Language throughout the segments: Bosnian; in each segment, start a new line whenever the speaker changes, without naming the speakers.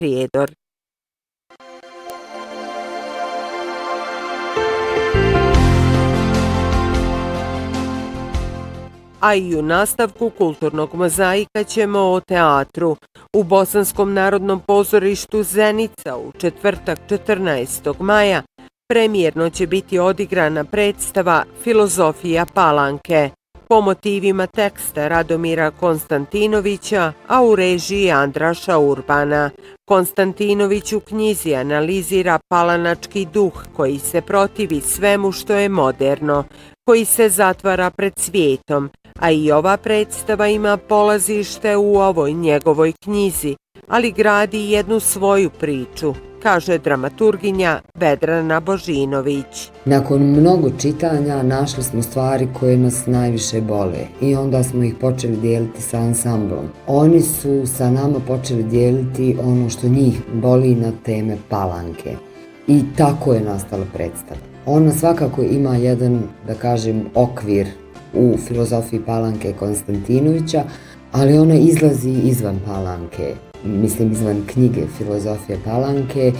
Prijedor. A i u nastavku kulturnog mozaika ćemo o teatru. U Bosanskom narodnom pozorištu Zenica u četvrtak 14. maja premijerno će biti odigrana predstava Filozofija Palanke po motivima teksta Radomira Konstantinovića, a u režiji Andraša Urbana. Konstantinović u knjizi analizira palanački duh koji se protivi svemu što je moderno, koji se zatvara pred svijetom, a i ova predstava ima polazište u ovoj njegovoj knjizi, ali gradi jednu svoju priču, kaže dramaturginja Vedrana Božinović.
Nakon mnogo čitanja našli smo stvari koje nas najviše bole i onda smo ih počeli dijeliti sa ansamblom. Oni su sa nama počeli dijeliti ono što njih boli na teme Palanke i tako je nastala predstava. Ona svakako ima jedan, da kažem, okvir u filozofiji Palanke Konstantinovića, ali ona izlazi izvan Palanke, mislim izvan knjige Filozofija Palanke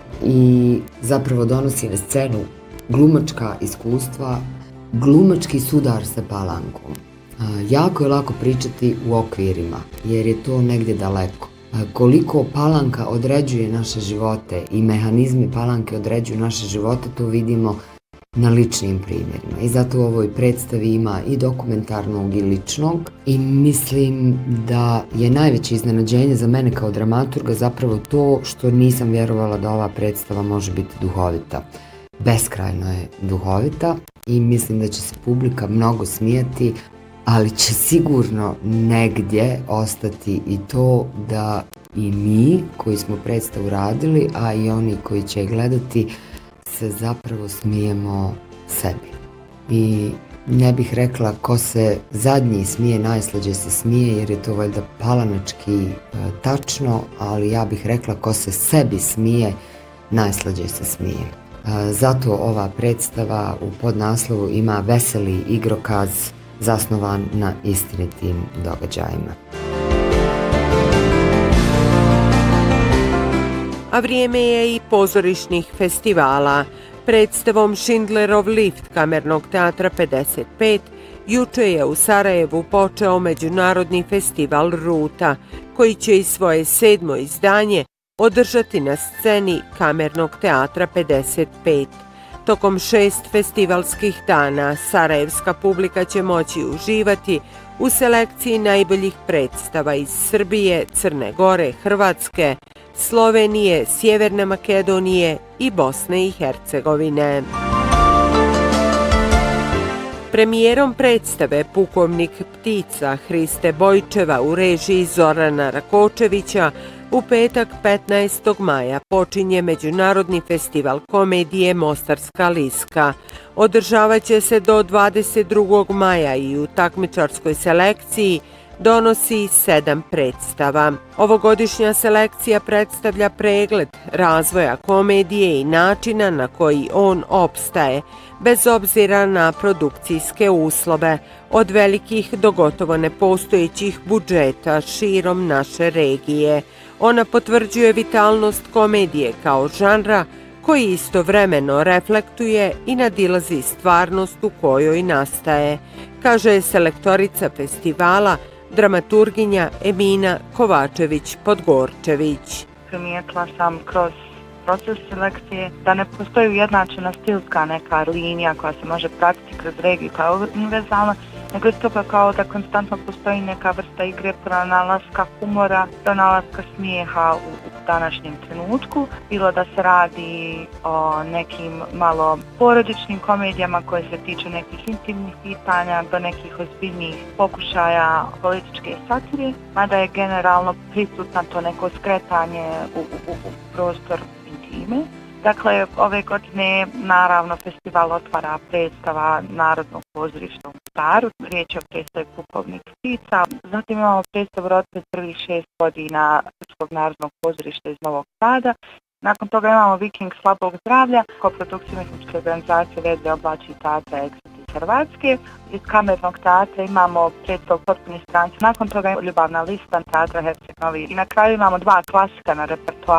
i zapravo donosi na scenu glumačka iskustva, glumački sudar sa Palankom. Jako je lako pričati u okvirima, jer je to negdje daleko. Koliko Palanka određuje naše živote i mehanizmi Palanke određuju naše živote, to vidimo na ličnim primjerima. I zato u ovoj predstavi ima i dokumentarnog i ličnog i mislim da je najveće iznenađenje za mene kao dramaturga zapravo to što nisam vjerovala da ova predstava može biti duhovita. Beskrajno je duhovita i mislim da će se publika mnogo smijati, ali će sigurno negdje ostati i to da i mi koji smo predstavu radili, a i oni koji će gledati, se zapravo smijemo sebi. I ne bih rekla ko se zadnji smije, najslađe se smije, jer je to valjda palanački tačno, ali ja bih rekla ko se sebi smije, najslađe se smije. Zato ova predstava u podnaslovu ima veseli igrokaz zasnovan na istinitim događajima.
A vrijeme je i pozorišnih festivala. Predstavom Schindlerov lift Kamernog teatra 55 juče je u Sarajevu počeo Međunarodni festival Ruta, koji će i svoje 7. izdanje održati na sceni Kamernog teatra 55. Tokom 6 festivalskih dana sarajevska publika će moći uživati u selekciji najboljih predstava iz Srbije, Crne Gore, Hrvatske, Slovenije, Sjeverne Makedonije i Bosne i Hercegovine. Premijerom predstave Pukovnik ptica Hriste Bojčeva u režiji Zorana Rakočevića u petak 15. maja počinje Međunarodni festival komedije Mostarska liska. Održavat će se do 22. maja i u takmičarskoj selekciji donosi 7 predstava. Ovogodišnja selekcija predstavlja pregled razvoja komedije i načina na koji on opstaje, bez obzira na produkcijske uslove, od velikih do gotovo nepostojećih budžeta širom naše regije. Ona potvrđuje vitalnost komedije kao žanra koji istovremeno reflektuje i nadilazi stvarnost u kojoj nastaje, kaže selektorica festivala, dramaturginja Emina Kovačević-Podgorčević.
Primijetila sam kroz proces selekcije da ne postoji ujednačena stilska neka linija koja se može pratiti kroz regiju kao univerzalna, nego isto kao da konstantno postoji neka vrsta igre pronalaska humora, pronalaska smijeha u današnjem trenutku, bilo da se radi o nekim malo porodičnim komedijama koje se tiču nekih intimnih pitanja do nekih ozbiljnih pokušaja političke satire, mada je generalno prisutno to neko skretanje u prostor intime. Dakle, ove godine naravno festival otvara predstava Narodnog pozorišta u Mostaru, riječ je o predstavi Pukovnik ptica. Zatim imamo predstavu Roditelj prvih 6 godina Srpskog narodnog pozorišta iz Novog Sada. Nakon toga imamo Viking slabog zdravlja, koprodukciju umjetničke organizacije Vedre oblači teatra Exit iz Hrvatske. Iz kamernog teatra imamo predstavu Potpuni stranci. Nakon toga je Ljubavna lista teatra Herceg Novi. I na kraju imamo 2 klasika na repertoaru.